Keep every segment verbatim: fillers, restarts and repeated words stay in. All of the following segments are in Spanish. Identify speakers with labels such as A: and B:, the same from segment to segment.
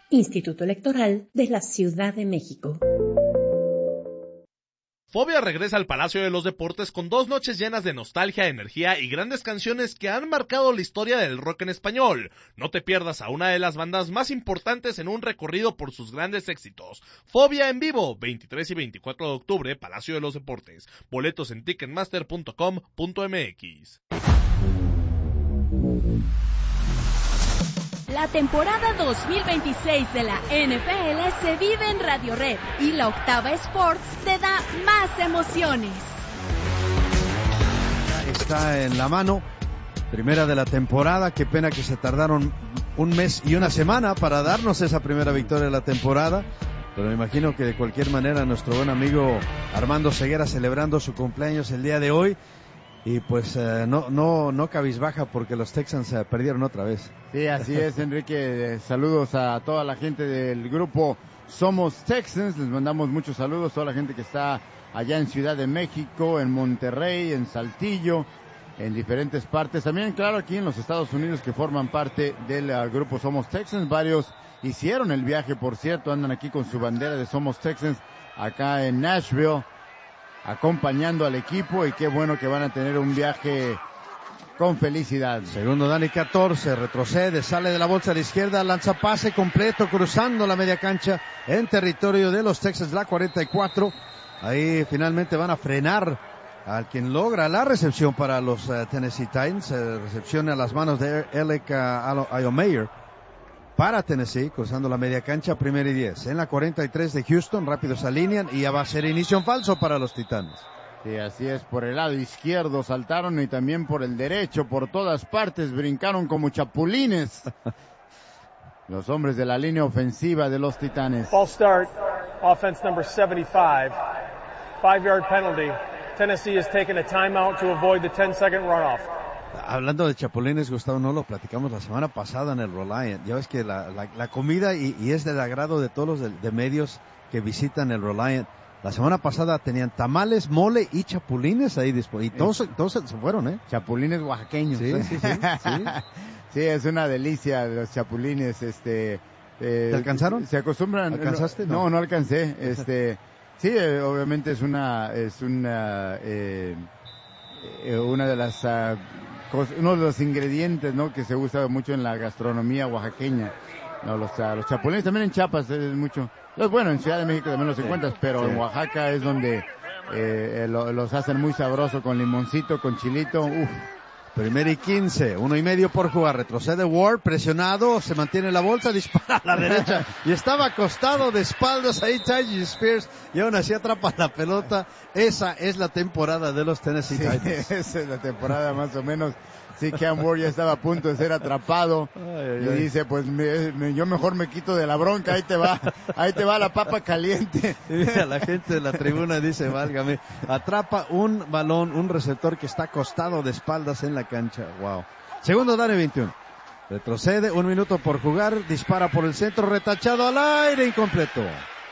A: Instituto Electoral de la Ciudad de México.
B: Fobia regresa al Palacio de los Deportes con dos noches llenas de nostalgia, energía y grandes canciones que han marcado la historia del rock en español. No te pierdas a una de las bandas más importantes en un recorrido por sus grandes éxitos. Fobia en vivo, veintitrés y veinticuatro de octubre, Palacio de los Deportes. Boletos en ticketmaster punto com punto m x.
C: La temporada dos mil veintiséis de la N F L se vive en Radio Red y la Octava Sports te da más emociones.
D: Está en la mano, primera de la temporada, qué pena que se tardaron un mes y una semana para darnos esa primera victoria de la temporada, pero me imagino que de cualquier manera nuestro buen amigo Armando Ceguera celebrando su cumpleaños el día de hoy. Y pues eh, no no no cabizbaja porque los Texans eh, perdieron otra vez.
E: Sí, así es, Enrique. Eh, saludos a toda la gente del grupo Somos Texans. Les mandamos muchos saludos a toda la gente que está allá en Ciudad de México, en Monterrey, en Saltillo, en diferentes partes. También, claro, aquí en los Estados Unidos que forman parte del uh, grupo Somos Texans. Varios hicieron el viaje, por cierto, andan aquí con su bandera de Somos Texans acá en Nashville, acompañando al equipo, y qué bueno que van a tener un viaje con felicidad.
D: Segundo Dani, catorce, retrocede, sale de la bolsa a la izquierda, lanza pase completo, cruzando la media cancha en territorio de los Texans, la cuarenta y cuatro. Ahí finalmente van a frenar al quien logra la recepción para los uh, Tennessee Titans, uh, recepción a las manos de Alec uh, Ayomayer para Tennessee, cruzando la media cancha, primera y diez. En la cuarenta y tres de Houston, rápido se alinean y ya va a ser inicio en falso para los Titanes.
E: Sí, así es, por el lado izquierdo saltaron y también por el derecho, por todas partes, brincaron como chapulines los hombres de la línea ofensiva de los Titanes.
F: False start, offense number seventy-five, five yard penalty. Tennessee has taken a timeout to avoid the ten second runoff.
D: Hablando de chapulines, Gustavo, no lo platicamos la semana pasada en el Reliant. Ya ves que la, la, la comida y, y es del agrado de todos los de, de medios que visitan el Reliant. La semana pasada tenían tamales, mole y chapulines ahí disponibles. Y todos, todos se fueron, ¿eh?
E: Chapulines oaxaqueños.
D: Sí, sí, sí. Sí,
E: sí, es una delicia los chapulines. Este, eh,
D: ¿Te alcanzaron?
E: Se acostumbran.
D: ¿Alcanzaste?
E: No, no, no alcancé. Este, sí, eh, obviamente es una, es una, eh, eh, una de las, uh, cos, uno de los ingredientes, ¿no? Que se usa mucho en la gastronomía oaxaqueña. No, los, uh, los chapulines también en Chiapas es mucho. Bueno, en Ciudad de México también los sí, encuentras, pero sí. En Oaxaca es donde eh, lo, los hacen muy sabroso con limoncito, con chilito. Uf.
D: Primero y quince, uno y medio por jugar. Retrocede Ward, presionado, se mantiene la bolsa, dispara a la derecha y estaba acostado de espaldas ahí Tyjae Spears y aún así atrapa la pelota. Esa es la temporada de los Tennessee
E: sí,
D: Titans.
E: Esa es la temporada más o menos. Sí, Cam Ward ya estaba a punto de ser atrapado. Ay, ay, y ay. dice, pues me, me, yo mejor me quito de la bronca, ahí te va, ahí te va la papa caliente.
D: Y la gente de la tribuna dice, válgame, atrapa un balón, un receptor que está acostado de espaldas en la cancha. Wow. Segundo Dani, veintiuno. Retrocede, un minuto por jugar, dispara por el centro, retachado al aire, incompleto.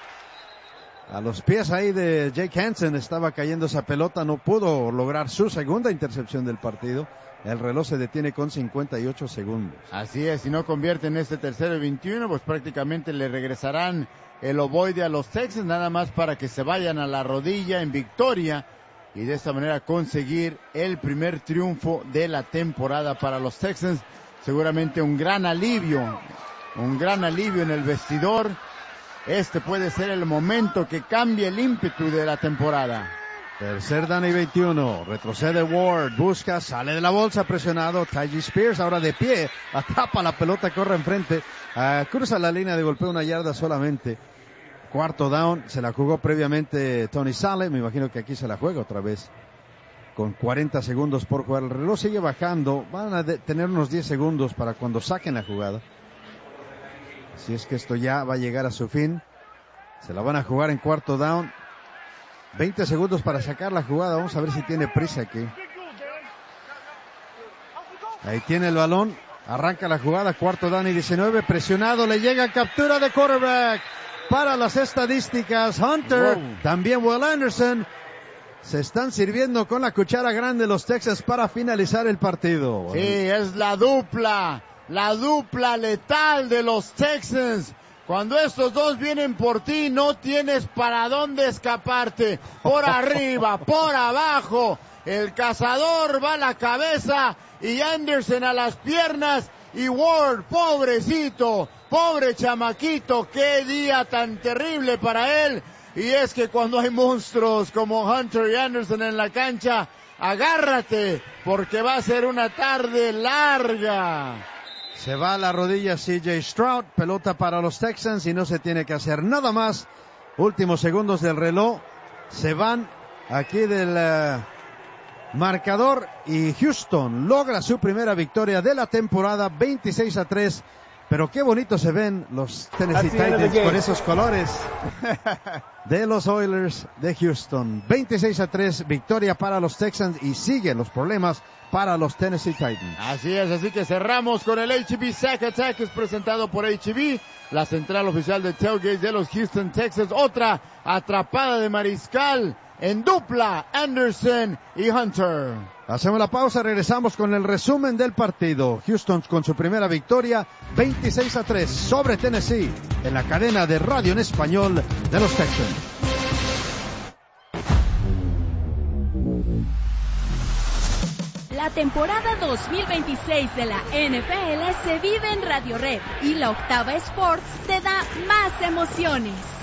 D: A los pies ahí de Jake Hansen estaba cayendo esa pelota, no pudo lograr su segunda intercepción del partido. El reloj se detiene con cincuenta y ocho segundos.
E: Así es, si no convierten este tercero y veintiuno, pues prácticamente le regresarán el ovoide a los Texans, nada más para que se vayan a la rodilla en victoria y de esta manera conseguir el primer triunfo de la temporada para los Texans. Seguramente un gran alivio, un gran alivio en el vestidor. Este puede ser el momento que cambie el ímpetu de la temporada.
D: Tercer Dani veintiuno, retrocede Ward, busca, sale de la bolsa, presionado, Tyjae Spears ahora de pie, atrapa la pelota, corre enfrente, uh, cruza la línea de golpeo una yarda solamente. Cuarto down, se la jugó previamente Tony Sale, me imagino que aquí se la juega otra vez. Con cuarenta segundos por jugar, el reloj sigue bajando, van a de- tener unos diez segundos para cuando saquen la jugada. Así es que esto ya va a llegar a su fin, se la van a jugar en cuarto down. veinte segundos para sacar la jugada. Vamos a ver si tiene prisa aquí. Ahí tiene el balón. Arranca la jugada. Cuarto down y diecinueve. Presionado. Le llega captura de quarterback. Para las estadísticas. Hunter. Wow. También Will Anderson. Se están sirviendo con la cuchara grande los Texans para finalizar el partido.
E: Sí, es la dupla. La dupla letal de los Texans. Cuando estos dos vienen por ti, no tienes para dónde escaparte. Por arriba, por abajo. El cazador va a la cabeza y Anderson a las piernas. Y Ward, pobrecito, pobre chamaquito, qué día tan terrible para él. Y es que cuando hay monstruos como Hunter y Anderson en la cancha, agárrate, porque va a ser una tarde larga.
D: Se va a la rodilla C J Stroud, pelota para los Texans y no se tiene que hacer nada más. Últimos segundos del reloj, se van aquí del uh, marcador y Houston logra su primera victoria de la temporada, veintiséis a tres. Pero qué bonito se ven los Tennessee Titans con esos colores de los Oilers de Houston. veintiséis a tres, victoria para los Texans y siguen los problemas para los Tennessee Titans.
E: Así es, así que cerramos con el H E B Sack Attack, es presentado por H E B, la central oficial de tailgate de los Houston Texans. Otra atrapada de mariscal en dupla, Anderson y Hunter.
D: Hacemos la pausa, regresamos con el resumen del partido. Houston con su primera victoria, veintiséis a tres sobre Tennessee, en la cadena de radio en español de los Texans.
C: La temporada dos mil veintiséis de la N F L se vive en Radio Red y la Octava Sports te da más emociones.